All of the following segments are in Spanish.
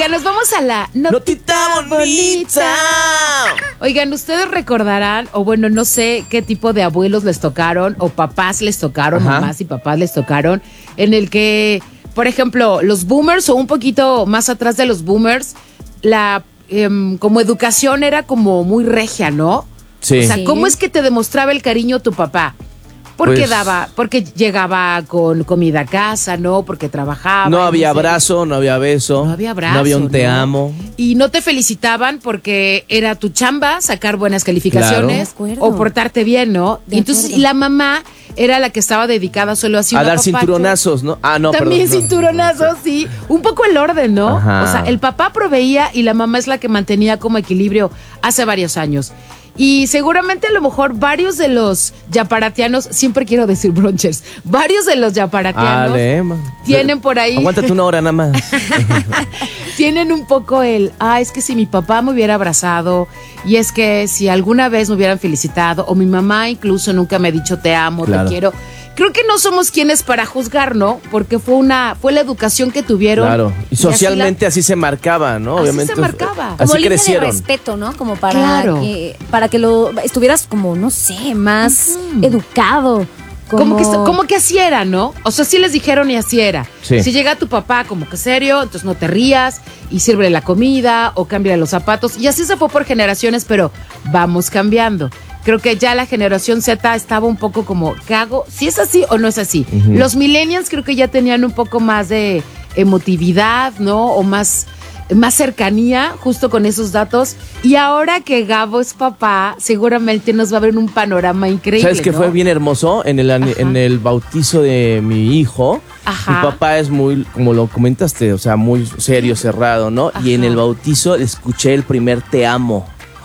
Oigan, nos vamos a la notita bonita. Oigan, ustedes recordarán, o bueno, no sé qué tipo de abuelos les tocaron, o papás les tocaron, mamás y papás les tocaron, en el que, por ejemplo, los boomers o un poquito más atrás de los boomers, la como educación era como muy regia, ¿no? Sí. O sea, ¿cómo es que te demostraba el cariño tu papá? Porque porque llegaba con comida a casa, ¿no? Porque trabajaba. No había abrazo, no había beso. No había abrazo. No había un te amo. Y no te felicitaban porque era tu chamba sacar buenas calificaciones o portarte bien, ¿no? Y entonces, y la mamá era la que estaba dedicada solo así a dar cinturonazos, ¿no? Ah, no, también perdón, cinturonazos, sí. Un poco el orden, ¿no? Ajá. O sea, el papá proveía y la mamá es la que mantenía como equilibrio hace varios años. Y seguramente a lo mejor varios de los yaparatianos, siempre quiero decir bronchers, varios de los yaparatianos tienen por ahí... Aguántate una hora nada más. Tienen un poco es que si mi papá me hubiera abrazado, y es que si alguna vez me hubieran felicitado, o mi mamá incluso nunca me ha dicho te amo, te quiero... Creo que no somos quienes para juzgar, ¿no? Porque fue la educación que tuvieron. Claro. Y socialmente así se marcaba, ¿no? Obviamente. Así se marcaba. Como así crecieron. De respeto, ¿no? Como para que lo estuvieras como, no sé, más educado. Como que así era, ¿no? O sea, sí les dijeron y así era. Sí. Si llega tu papá como que serio, entonces no te rías y sírvele la comida o cámbiale los zapatos. Y así se fue por generaciones, pero vamos cambiando. Creo que ya la generación Z estaba un poco como, ¿qué hago? ¿Si es así o no es así? Los millennials creo que ya tenían un poco más de emotividad, ¿no? O más cercanía justo con esos datos. Y ahora que Gabo es papá, seguramente nos va a ver un panorama increíble. ¿Sabes qué fue bien hermoso? En el bautizo de mi hijo, mi papá es muy, como lo comentaste, o sea, muy serio, cerrado, ¿no? Y en el bautizo escuché el primer te amo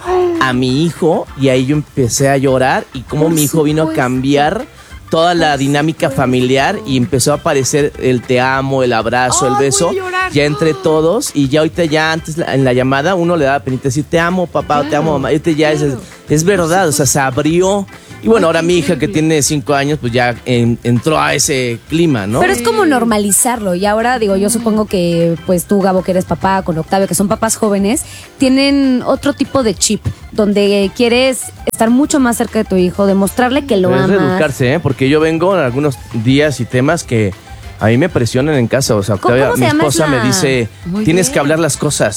a mi hijo y ahí yo empecé a llorar y cómo mi hijo vino a cambiar toda la dinámica familiar y empezó a aparecer el te amo, el abrazo, el beso, ya entre todos y ya ahorita ya antes en la llamada uno le daba penita decir te amo papá, te amo mamá, y ahorita ya es verdad, o sea, se abrió. Y bueno, ahora mi hija que tiene 5 años, pues ya entró a ese clima, ¿no? Pero es como normalizarlo. Y ahora, digo, yo supongo que pues tú, Gabo, que eres papá, con Octavio, que son papás jóvenes, tienen otro tipo de chip, donde quieres estar mucho más cerca de tu hijo, demostrarle que lo amas. Es educarse, porque yo vengo en algunos días y temas que a mí me presionan en casa. O sea, Octavia, mi esposa me dice, tienes que hablar las cosas.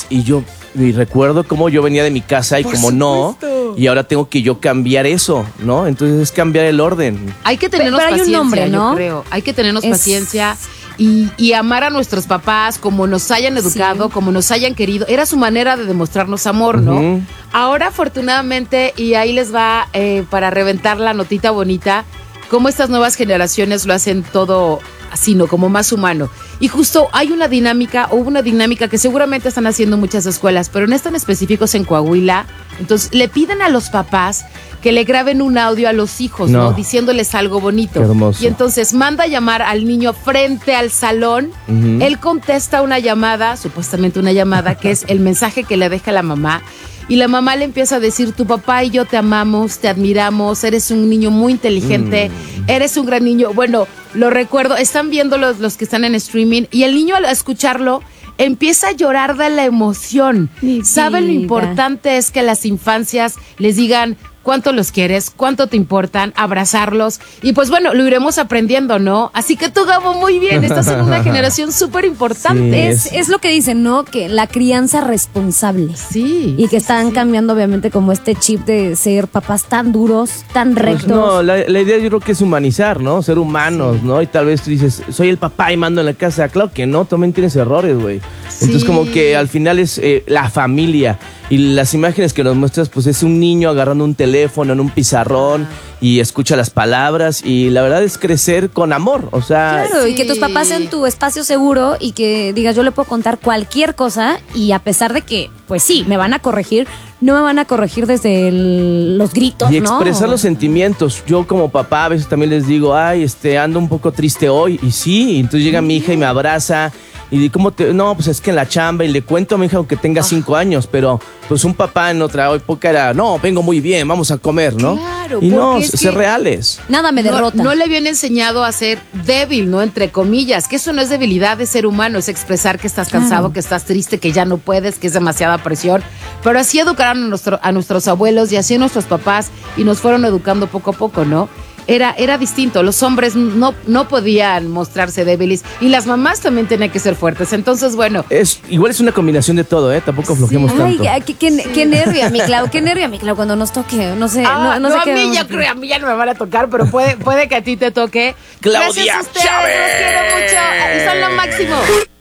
Y recuerdo cómo yo venía de mi casa y como no, y ahora tengo que yo cambiar eso, ¿no? Entonces es cambiar el orden. Hay que tenernos paciencia, hay un nombre, ¿no? Yo creo. Hay que tenernos paciencia y amar a nuestros papás como nos hayan educado, como nos hayan querido. Era su manera de demostrarnos amor, ¿no? Ahora, afortunadamente, y ahí les va para reventar la notita bonita, cómo estas nuevas generaciones lo hacen todo así, ¿no? Como más humano. Y justo hubo una dinámica que seguramente están haciendo muchas escuelas, pero en esta en específico es en Coahuila. Entonces le piden a los papás que le graben un audio a los hijos, ¿no? Diciéndoles algo bonito. Qué hermoso. Y entonces manda a llamar al niño frente al salón. Él contesta una llamada, supuestamente una llamada, que es el mensaje que le deja la mamá. Y la mamá le empieza a decir, tu papá y yo te amamos, te admiramos, eres un niño muy inteligente, eres un gran niño. Bueno, lo recuerdo, están viendo los que están en streaming y el niño al escucharlo empieza a llorar de la emoción. ¿Saben lo importante es que las infancias les digan cuánto los quieres, cuánto te importan, abrazarlos? Y pues bueno, lo iremos aprendiendo, ¿no? Así que tú, Gabo, muy bien, estás en una generación súper importante. Sí, es lo que dicen, ¿no? Que la crianza responsable. Sí. Y que están cambiando obviamente como este chip de ser papás tan duros, tan rectos. Pues no, la idea yo creo que es humanizar, ¿no? Ser humanos, ¿no? Y tal vez tú dices, soy el papá y mando en la casa. Claro que no, también tienes errores, güey. Entonces como que al final es la familia. Y las imágenes que nos muestras, pues es un niño agarrando un teléfono en un pizarrón y escucha las palabras. Y la verdad es crecer con amor, o sea... Claro, y que tus papás sean tu espacio seguro y que digas, yo le puedo contar cualquier cosa y a pesar de que, pues sí, me van a corregir, no me van a corregir desde los gritos, y expresar los sentimientos. Yo como papá a veces también les digo, ando un poco triste hoy. Y sí, entonces llega mi hija y me abraza ¿Y cómo te...? No, pues es que en la chamba, y le cuento a mi hija que tenga 5 años, pero pues un papá en otra época era, no, vengo muy bien, vamos a comer, ¿no? Claro, y no, ser reales. Nada me derrota. No le habían enseñado a ser débil, ¿no? Entre comillas, que eso no es debilidad de ser humano, es expresar que estás cansado, que estás triste, que ya no puedes, que es demasiada presión. Pero así educaron a nuestros abuelos y así a nuestros papás y nos fueron educando poco a poco, ¿no? Era distinto, los hombres no podían mostrarse débiles y las mamás también tenían que ser fuertes. Entonces, bueno. Igual es una combinación de todo, tampoco aflojemos tanto. Ay, qué nervio, mi Clau, cuando nos toque, no sé. No sé a qué mí a mí ya no me van a tocar, pero puede que a ti te toque. Claudia Gracias a ustedes, Chávez. los quiero mucho, son lo máximo.